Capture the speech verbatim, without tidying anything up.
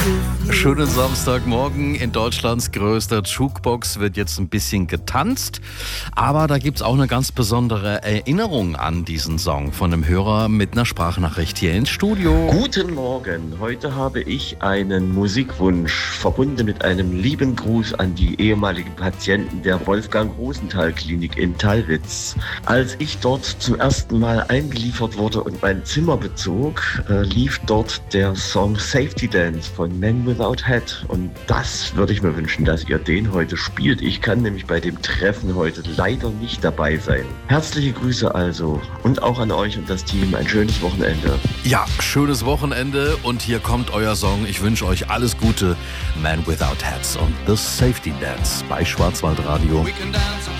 Schönen Samstagmorgen. In Deutschlands größter Jukebox wird jetzt ein bisschen getanzt. Aber da gibt es auch eine ganz besondere Erinnerung an diesen Song von einem Hörer mit einer Sprachnachricht hier ins Studio. Guten Morgen. Heute habe ich einen Musikwunsch, verbunden mit einem lieben Gruß an die ehemaligen Patienten der Wolfgang-Rosenthal-Klinik in Tallwitz. Als ich dort zum ersten Mal eingeliefert wurde und mein Zimmer bezog, äh, lief dort der Song Safety Dance von Men Without Head. Und das würde ich mir wünschen, dass ihr den heute spielt. Ich kann nämlich bei dem Treffen heute leider nicht dabei sein. Herzliche Grüße also und auch an euch und das Team ein schönes Wochenende. Ja, schönes Wochenende und hier kommt euer Song. Ich wünsche euch alles Gute. Man Without Hats und The Safety Dance bei Schwarzwaldradio. We can dance